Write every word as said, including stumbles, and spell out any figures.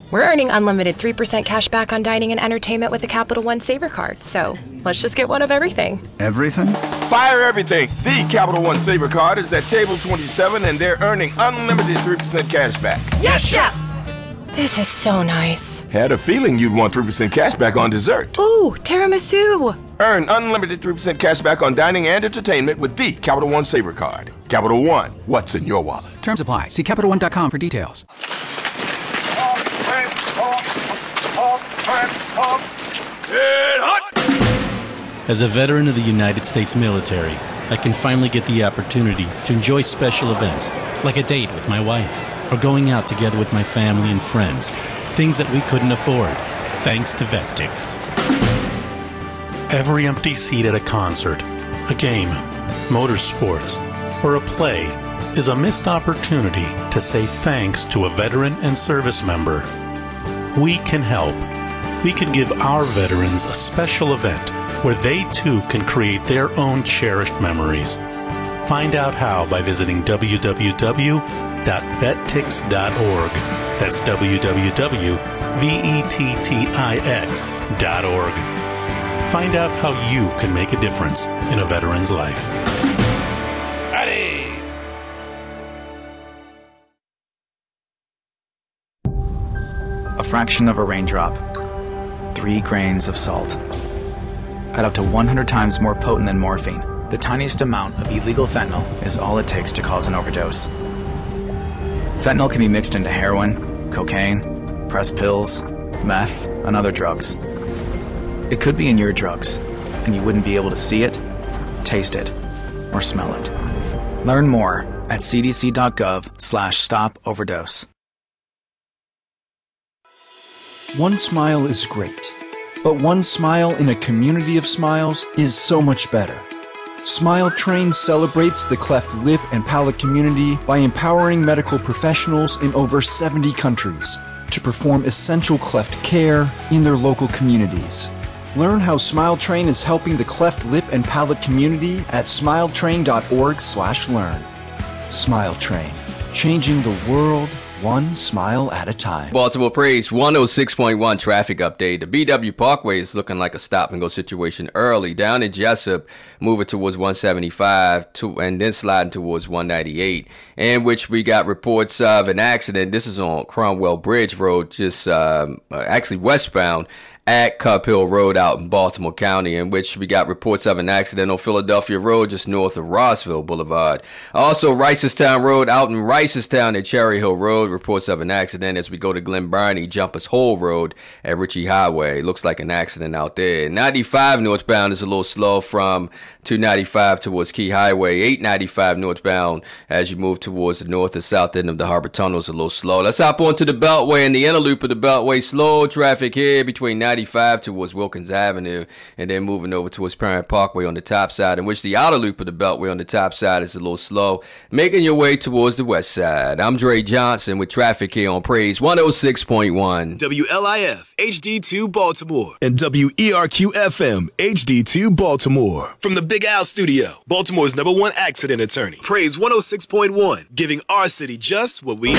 We're earning unlimited three percent cash back on dining and entertainment with the Capital One Saver Card, so let's just get one of everything. Everything? Fire everything! The Capital One Saver Card is at table twenty-seven, and they're earning unlimited three percent cash back. Yes, Chef! This is so nice. Had a feeling you'd want three percent cash back on dessert. Ooh, tiramisu! Earn unlimited three percent cash back on dining and entertainment with the Capital One Saver Card. Capital One, what's in your wallet? Terms apply. See Capital One dot com for details. As a veteran of the United States military, I can finally get the opportunity to enjoy special events, like a date with my wife, or going out together with my family and friends, things that we couldn't afford, thanks to Vectix. Every empty seat at a concert, a game, motorsports, or a play is a missed opportunity to say thanks to a veteran and service member. We can help. We can give our veterans a special event where they too can create their own cherished memories. Find out how by visiting w w w dot vettix dot org. That's w w w dot vettix dot org. Find out how you can make a difference in a veteran's life. A fraction of a raindrop. Three grains of salt. At up to one hundred times more potent than morphine, the tiniest amount of illegal fentanyl is all it takes to cause an overdose. Fentanyl can be mixed into heroin, cocaine, pressed pills, meth, and other drugs. It could be in your drugs, and you wouldn't be able to see it, taste it, or smell it. Learn more at c d c dot gov slash stop overdose. One smile is great, but one smile in a community of smiles is so much better. Smile Train celebrates the cleft lip and palate community by empowering medical professionals in over seventy countries to perform essential cleft care in their local communities. Learn how Smile Train is helping the cleft lip and palate community at smile train dot org slash learn. Smile Train, changing the world one smile at a time. Baltimore Praise one oh six point one traffic update. The B W Parkway is looking like a stop and go situation early. Down in Jessup, moving towards one seventy-five to, and then sliding towards one ninety-eight, in which we got reports of an accident. This is on Cromwell Bridge Road, just um, actually westbound at Cup Hill Road out in Baltimore County, in which we got reports of an accident on Philadelphia Road just north of Rossville Boulevard. Also, Ricestown Road out in Ricestown at Cherry Hill Road, reports of an accident as we go to Glen Burnie, Jumpers Hole Road at Ritchie Highway. Looks like an accident out there. ninety-five northbound is a little slow from two ninety-five towards Key Highway. eight ninety-five northbound as you move towards the north and south end of the Harbor Tunnel is a little slow. Let's hop onto the Beltway and the inner loop of the Beltway. Slow traffic here between ninety-five towards Wilkins Avenue, and then moving over towards Parent Parkway on the top side, in which the outer loop of the Beltway on the top side is a little slow, making your way towards the west side. I'm Dre Johnson with traffic here on Praise one oh six point one. W L I F H D two Baltimore and W E R Q F M H D two Baltimore. From the Big Al Studio, Baltimore's number one accident attorney. Praise one oh six point one, giving our city just what we need.